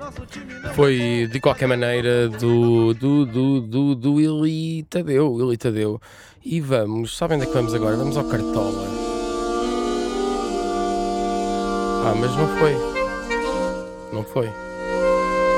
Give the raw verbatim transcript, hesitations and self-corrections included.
Foi, de qualquer maneira, do, do, do, do, do Ili Tadeu, Ili Tadeu. E vamos, sabem onde é que vamos agora? Vamos ao Cartola. Ah, mas não foi. Não foi.